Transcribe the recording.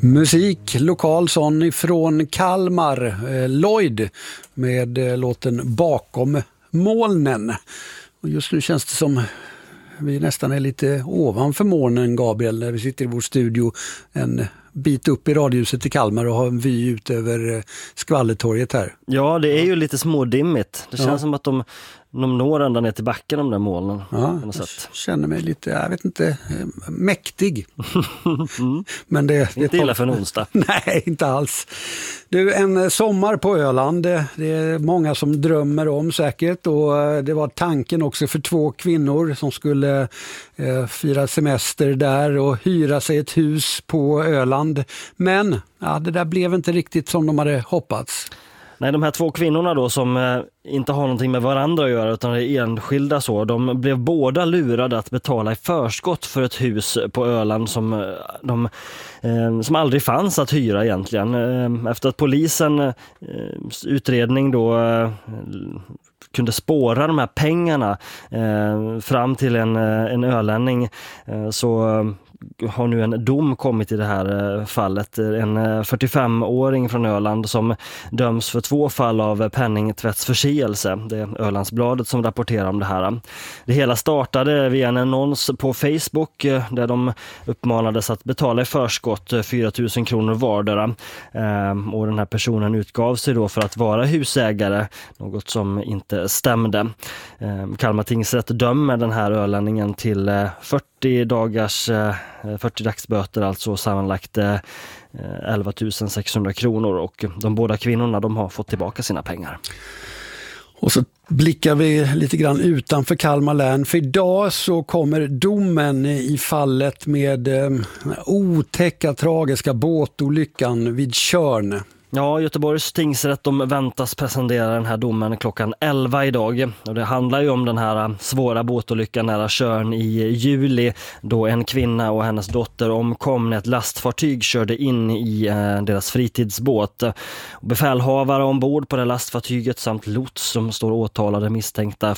Musik, lokal sån ifrån Kalmar, Lloyd med låten Bakom molnen. Och just nu känns det som vi nästan är lite ovanför molnen, Gabriel, när vi sitter i vår studio en bit upp i radhuset i Kalmar och har en vy ut över Skvallertorget här. Ja, det är ju lite smådimmigt. Det känns som att de når ända ner till backen, de där molnen. Ja, jag känner mig lite, jag vet inte, mäktig. Men det inte illa för en onsdag. Nej, inte alls. Du, en sommar på Öland, det är många som drömmer om säkert, och det var tanken också för 2 kvinnor som skulle fira semester där och hyra sig ett hus på Öland. Men det där blev inte riktigt som de hade hoppats. Nej, de här 2 kvinnorna då som inte har någonting med varandra att göra utan är enskilda så, de blev båda lurade att betala i förskott för ett hus på Öland som aldrig fanns att hyra egentligen. Efter att polisen utredning då kunde spåra de här pengarna fram till en ölänning, så har nu en dom kommit i det här fallet. En 45-åring från Öland som döms för 2 fall av penningtvättsförseelse. Det är Ölandsbladet som rapporterar om det här. Det hela startade via en annons på Facebook där de uppmanades att betala i förskott 4 000 kronor vardera. Och den här personen utgav sig då för att vara husägare, något som inte stämde. Kalmar tingsrätt dömer den här ölänningen till 40 dagsböter, alltså sammanlagt 11 600 kronor, och de båda kvinnorna, de har fått tillbaka sina pengar. Och så blickar vi lite grann utanför Kalmar län, för idag så kommer domen i fallet med otäcka tragiska båtolyckan vid Tjörn. Ja, Göteborgs tingsrätt, de väntas presentera den här domen klockan 11 idag. Och det handlar ju om den här svåra båtolyckan nära Tjörn i juli, då en kvinna och hennes dotter omkom när ett lastfartyg körde in i deras fritidsbåt. Befälhavare ombord på det lastfartyget samt lots som står åtalade misstänkta